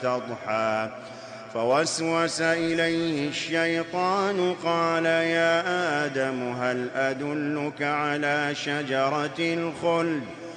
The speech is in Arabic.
تضحى فوسوس إليه الشيطان قال يا آدم هل أدلك على شجرة الخلد